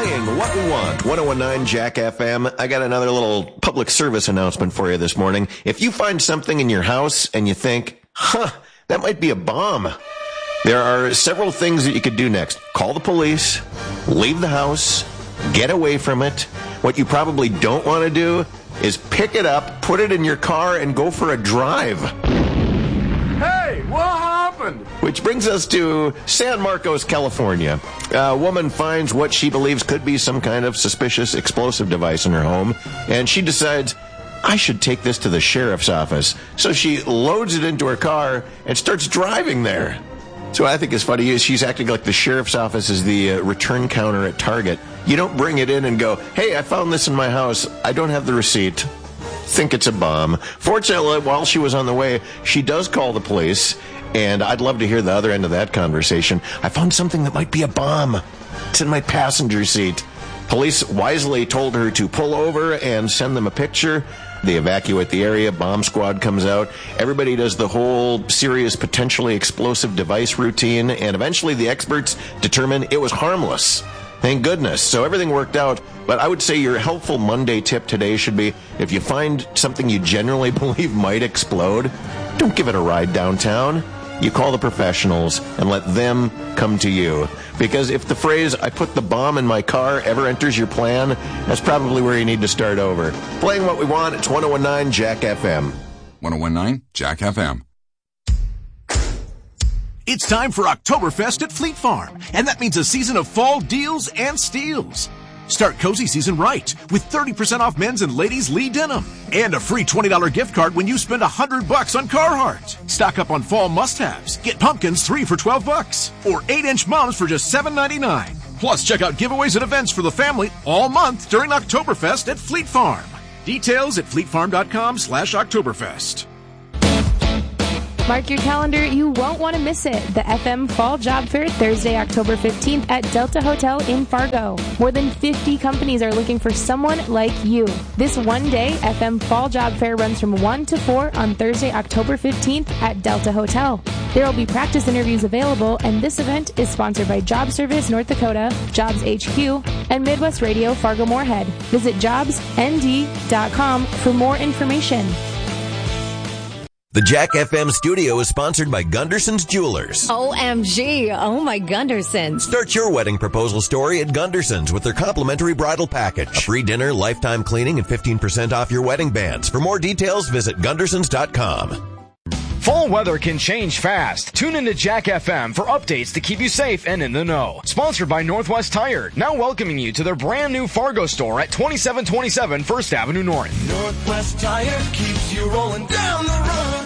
Playing What We Want, 1019 Jack FM. I got another little public service announcement for you this morning. If you find something in your house and you think, that might be a bomb, there are several things that you could do next. Call the police, leave the house, get away from it. What you probably don't want to do is pick it up, put it in your car, and go for a drive. Hey, what happened? Which brings us to San Marcos, California. A woman finds what she believes could be some kind of suspicious explosive device in her home, and she decides, I should take this to the sheriff's office. So she loads it into her car and starts driving there. So what I think is funny is she's acting like the sheriff's office is the return counter at Target. You don't bring it in and go, hey, I found this in my house. I don't have the receipt. Think it's a bomb. Fortunately, while she was on the way, she does call the police, and I'd love to hear the other end of that conversation. I found something that might be a bomb. It's in my passenger seat. Police wisely told her to pull over and send them a picture. They evacuate the area. Bomb squad comes out. Everybody does the whole serious, potentially explosive device routine, and eventually the experts determine it was harmless. Thank goodness. So everything worked out. But I would say your helpful Monday tip today should be, if you find something you generally believe might explode, don't give it a ride downtown. You call the professionals and let them come to you. Because if the phrase, I put the bomb in my car, ever enters your plan, that's probably where you need to start over. Playing What We Want, it's 1019 Jack FM. 1019 Jack FM. It's time for Oktoberfest at Fleet Farm, and that means a season of fall deals and steals. Start cozy season right with 30% off men's and ladies' Lee denim and a free $20 gift card when you spend $100 on Carhartt. Stock up on fall must-haves. Get pumpkins 3 for $12 or 8-inch mums for just $7.99. Plus, check out giveaways and events for the family all month during Oktoberfest at Fleet Farm. Details at fleetfarm.com/Oktoberfest. Mark your calendar, you won't want to miss it. The FM Fall Job Fair, Thursday, October 15th at Delta Hotel in Fargo. More than 50 companies are looking for someone like you. This one-day FM Fall Job Fair runs from 1 to 4 on Thursday, October 15th at Delta Hotel. There will be practice interviews available, and this event is sponsored by Job Service North Dakota, Jobs HQ, and Midwest Radio Fargo-Moorhead. Visit jobsnd.com for more information. The Jack FM studio is sponsored by Gunderson's Jewelers. OMG. Oh, my Gundersons. Start your wedding proposal story at Gunderson's with their complimentary bridal package. A free dinner, lifetime cleaning, and 15% off your wedding bands. For more details, visit Gundersons.com. Fall weather can change fast. Tune into Jack FM for updates to keep you safe and in the know. Sponsored by Northwest Tire, now welcoming you to their brand new Fargo store at 2727 First Avenue North. Northwest Tire keeps you rolling down the road.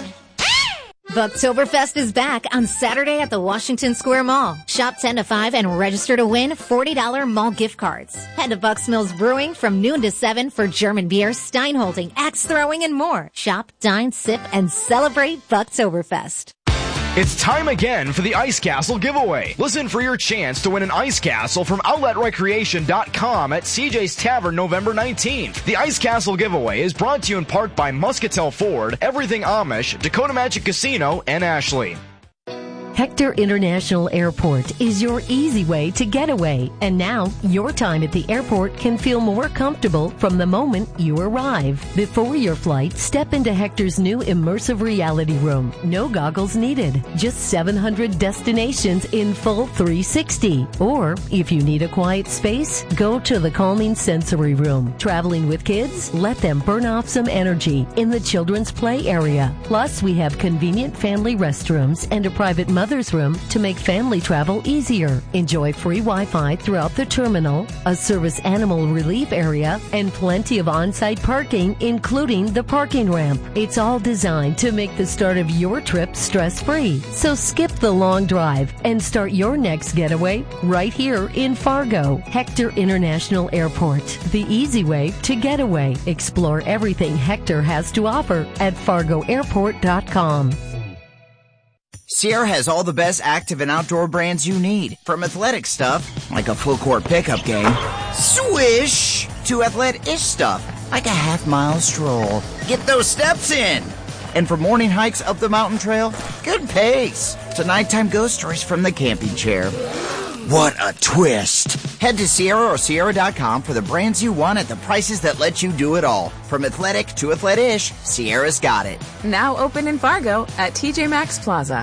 Bucktoberfest is back on Saturday at the Washington Square Mall. Shop 10 to 5 and register to win $40 mall gift cards. Head to Bucks Mills Brewing from noon to 7 for German beer, Steinholting, axe throwing, and more. Shop, dine, sip, and celebrate Bucktoberfest. It's time again for the Ice Castle giveaway. Listen for your chance to win an Ice Castle from OutletRecreation.com at CJ's Tavern November 19th. The Ice Castle giveaway is brought to you in part by Muscatel Ford, Everything Amish, Dakota Magic Casino, and Ashley. Hector International Airport is your easy way to get away. And now, your time at the airport can feel more comfortable from the moment you arrive. Before your flight, step into Hector's new immersive reality room. No goggles needed. Just 700 destinations in full 360. Or, if you need a quiet space, go to the calming sensory room. Traveling with kids? Let them burn off some energy in the children's play area. Plus, we have convenient family restrooms and a private mother's room to make family travel easier. Enjoy free Wi-Fi throughout the terminal, a service animal relief area, and plenty of on-site parking, including the parking ramp. It's all designed to make the start of your trip stress-free. So skip the long drive and start your next getaway right here in Fargo. Hector International Airport, the easy way to get away. Explore everything Hector has to offer at FargoAirport.com. Sierra has all the best active and outdoor brands you need. From athletic stuff, like a full court pickup game, swish, to athletic-ish stuff, like a half-mile stroll. Get those steps in. And for morning hikes up the mountain trail, good pace. To nighttime ghost stories from the camping chair. What a twist. Head to Sierra or Sierra.com for the brands you want at the prices that let you do it all. From athletic to athlet-ish, Sierra's got it. Now open in Fargo at TJ Maxx Plaza.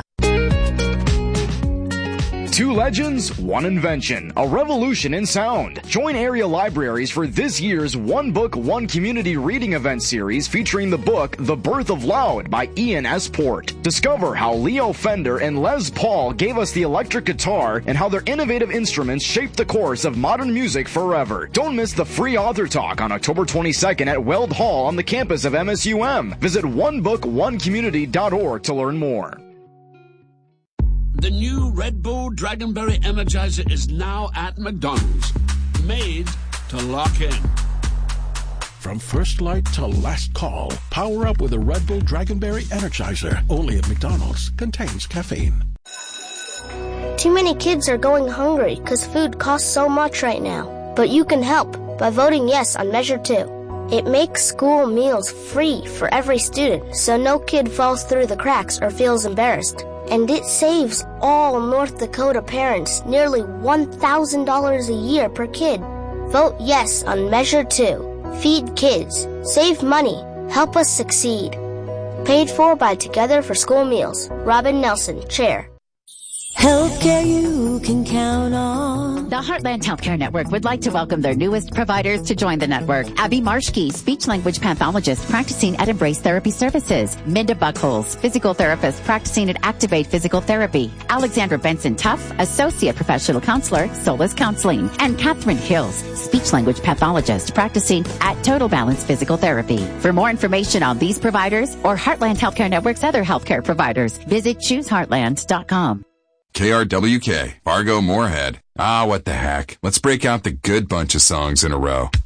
Two legends, one invention, a revolution in sound. Join area libraries for this year's One Book, One Community reading event series featuring the book The Birth of Loud by Ian S. Port. Discover how Leo Fender and Les Paul gave us the electric guitar and how their innovative instruments shaped the course of modern music forever. Don't miss the free author talk on October 22nd at Weld Hall on the campus of MSUM. Visit onebookonecommunity.org to learn more. The new Red Bull Dragonberry Energizer is now at McDonald's. Made to lock in. From first light to last call, power up with a Red Bull Dragonberry Energizer. Only at McDonald's. Contains caffeine. Too many kids are going hungry because food costs so much right now. But you can help by voting yes on Measure 2. It makes school meals free for every student, so no kid falls through the cracks or feels embarrassed. And it saves all North Dakota parents nearly $1,000 a year per kid. Vote yes on Measure 2. Feed kids. Save money. Help us succeed. Paid for by Together for School Meals. Robin Nelson, Chair. Healthcare you can count on. The Heartland Healthcare Network would like to welcome their newest providers to join the network. Abby Marshke, speech-language pathologist practicing at Embrace Therapy Services. Minda Buckholz, physical therapist practicing at Activate Physical Therapy. Alexandra Benson-Tuff, associate professional counselor, Solace Counseling. And Catherine Hills, speech-language pathologist practicing at Total Balance Physical Therapy. For more information on these providers or Heartland Healthcare Network's other healthcare providers, visit chooseheartland.com. KRWK, Fargo Moorhead. What the heck. Let's break out the good bunch of songs in a row.